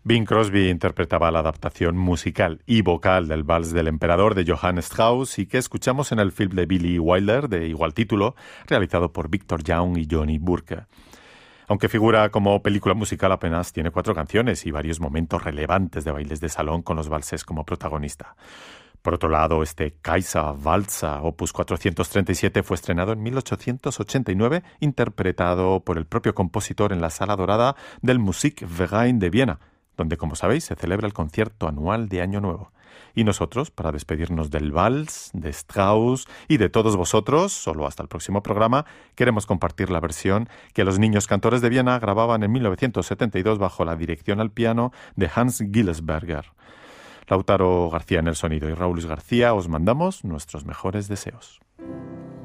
Bing Crosby interpretaba la adaptación musical y vocal del Vals del Emperador de Johann Strauss y que escuchamos en el film de Billy Wilder de igual título, realizado por Victor Young y Johnny Burke. Aunque figura como película musical, apenas tiene 4 canciones y varios momentos relevantes de bailes de salón con los valses como protagonista. Por otro lado, este Kaiser Walzer, opus 437, fue estrenado en 1889, interpretado por el propio compositor en la Sala Dorada del Musikverein de Viena, donde, como sabéis, se celebra el concierto anual de Año Nuevo. Y nosotros, para despedirnos del vals, de Strauss y de todos vosotros, solo hasta el próximo programa, queremos compartir la versión que los niños cantores de Viena grababan en 1972 bajo la dirección al piano de Hans Gillesberger. Lautaro García en el sonido y Raúl Luis García os mandamos nuestros mejores deseos.